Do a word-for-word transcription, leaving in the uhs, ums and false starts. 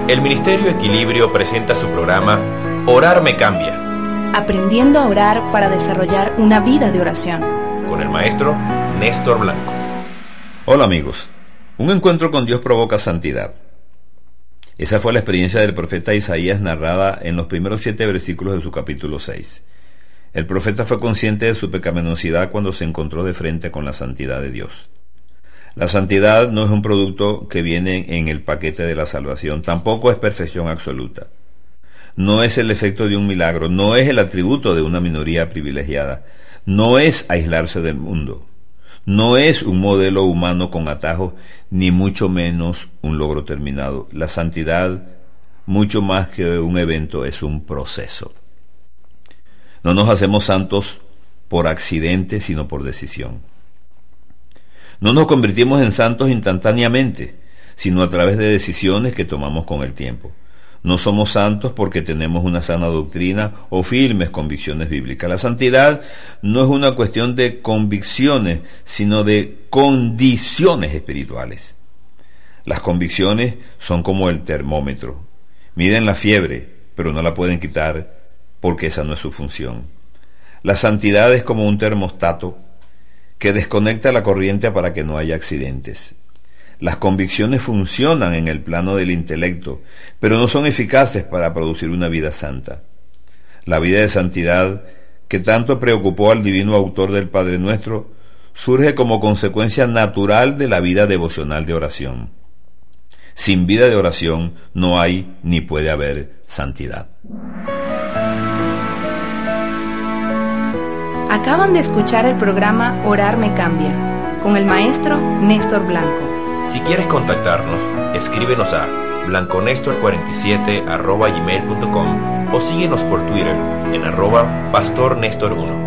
el Ministerio Equilibrio presenta su programa Orar me cambia. Aprendiendo a orar para desarrollar una vida de oración. Con el maestro Néstor Blanco. Hola amigos, un encuentro con Dios provoca santidad. Esa fue la experiencia del profeta Isaías narrada en los primeros siete versículos de su capítulo seis. El profeta fue consciente de su pecaminosidad cuando se encontró de frente con la santidad de Dios. La santidad no es un producto que viene en el paquete de la salvación, tampoco es perfección absoluta. No es el efecto de un milagro, no es el atributo de una minoría privilegiada, no es aislarse del mundo, no es un modelo humano con atajos, ni mucho menos un logro terminado. La santidad, mucho más que un evento, es un proceso. No nos hacemos santos por accidente, sino por decisión. No nos convertimos en santos instantáneamente, sino a través de decisiones que tomamos con el tiempo. No somos santos porque tenemos una sana doctrina o firmes convicciones bíblicas. La santidad no es una cuestión de convicciones, sino de condiciones espirituales. Las convicciones son como el termómetro. Miden la fiebre, pero no la pueden quitar porque esa no es su función. La santidad es como un termostato que desconecta la corriente para que no haya accidentes. Las convicciones funcionan en el plano del intelecto, pero no son eficaces para producir una vida santa. La vida de santidad, que tanto preocupó al divino autor del Padre Nuestro, surge como consecuencia natural de la vida devocional de oración. Sin vida de oración no hay ni puede haber santidad. Acaban de escuchar el programa Orar me cambia, con el maestro Néstor Blanco. Si quieres contactarnos, escríbenos a blanconestor cuarenta y siete arroba gmail punto com o síguenos por Twitter en arroba pastor nestor uno.